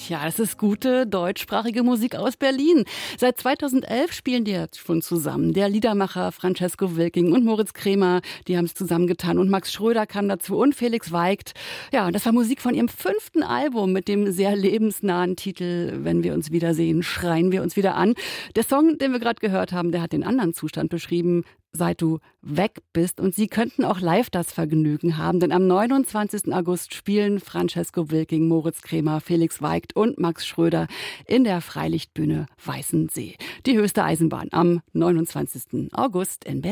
Ja, das ist gute deutschsprachige Musik aus Berlin. Seit 2011 spielen die jetzt schon zusammen. Der Liedermacher Francesco Wilking und Moritz Cremer, die haben es zusammengetan. Und Max Schröder kam dazu und Felix Weigt. Ja, und das war Musik von ihrem 5. Album mit dem sehr lebensnahen Titel Wenn wir uns wiedersehen, schreien wir uns wieder an. Der Song, den wir gerade gehört haben, der hat den anderen Zustand beschrieben, seit du weg bist. Und Sie könnten auch live das Vergnügen haben, denn am 29. August spielen Francesco Wilking, Moritz Cremer, Felix Weigt und Max Schröder in der Freilichtbühne Weißensee. Die höchste Eisenbahn am 29. August in Berlin.